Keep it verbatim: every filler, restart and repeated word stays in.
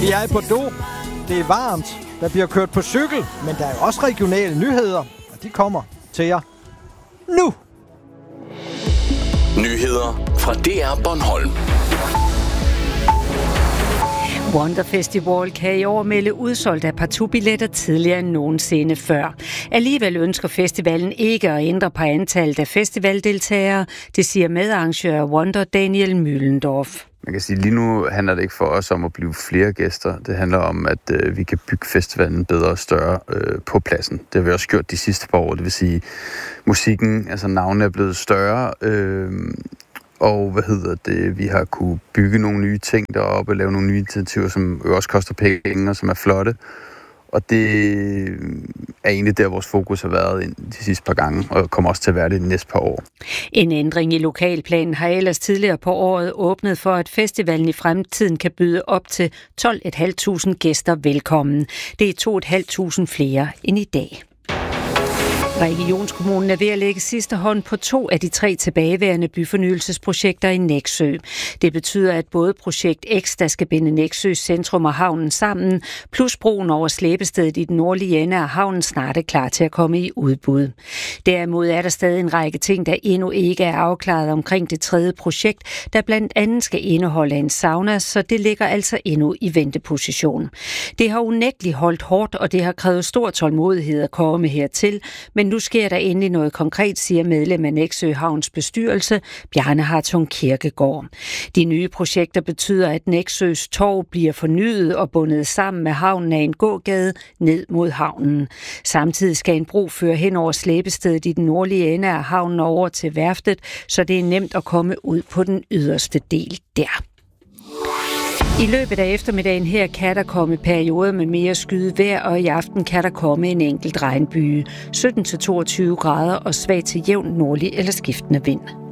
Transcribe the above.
Vi er i Bordeaux. Det er varmt. Der bliver kørt på cykel, men der er også regionale nyheder, og de kommer til jer nu. Nyheder fra D R Bornholm. Wonder Festival kan i år melde udsolgt af partubilletter tidligere end nogensinde før. Alligevel ønsker festivalen ikke at ændre på antallet af festivaldeltagere, det siger medarrangør af Wonder Daniel Mühlendorf. Man kan sige, lige nu handler det ikke for os om at blive flere gæster. Det handler om, at øh, vi kan bygge festivalen bedre og større øh, på pladsen. Det har vi også gjort de sidste par år. Det vil sige, musikken, altså navnene er blevet større. Øh, og hvad hedder det? Vi har kunne bygge nogle nye ting deroppe og lave nogle nye initiativer, som også koster penge og som er flotte. Og det er egentlig der, vores fokus har været de sidste par gange, og kommer også til at være det de næste par år. En ændring i lokalplanen har ellers tidligere på året åbnet for, at festivalen i fremtiden kan byde op til tolv tusind fem hundrede gæster velkommen. Det er to tusind fem hundrede flere end i dag. Regionskommunen er ved at lægge sidste hånd på to af de tre tilbageværende byfornyelsesprojekter i Nexø. Det betyder, at både projekt X, der skal binde Nexøs centrum og havnen sammen, plus broen over slæbestedet i den nordlige ende af havnen snart er klar til at komme i udbud. Derimod er der stadig en række ting, der endnu ikke er afklaret omkring det tredje projekt, der blandt andet skal indeholde en sauna, så det ligger altså endnu i venteposition. Det har unægteligt holdt hårdt, og det har krævet stor tålmodighed at komme hertil, men nu sker der endelig noget konkret, siger medlem af Nexø Havns bestyrelse, Bjarne Hartung Kirkegaard. De nye projekter betyder, at Nexøs torv bliver fornyet og bundet sammen med havnen af en gågade ned mod havnen. Samtidig skal en bro føre hen over slæbestedet i den nordlige ende af havnen og over til værftet, så det er nemt at komme ud på den yderste del der. I løbet af eftermiddagen her kan der komme perioder med mere skyet vejr, og i aften kan der komme en enkelt regnbyge. sytten til toogtyve grader og svag til jævn nordlig eller skiftende vind.